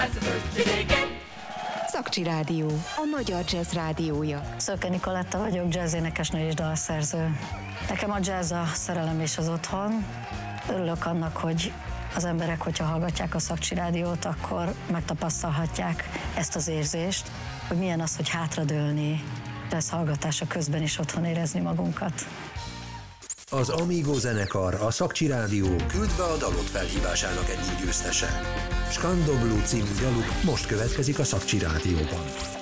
Szakcsi Rádió, a magyar jazz rádiója. Szöke Nikoletta vagyok, jazzénekesnő és dalszerző. Nekem a jazz a szerelem és az otthon. Örülök annak, hogy az emberek, hogyha hallgatják a Szakcsi Rádiót, akkor megtapasztalhatják ezt az érzést, hogy milyen az, hogy hátradőlni, jazz hallgatása közben is otthon érezni magunkat. Az Amigo zenekar, a Szakcsi Rádió küld be a dalok felhívásának egyik győztese. Skandoblu című daluk most következik a Szakcsi Rádióban.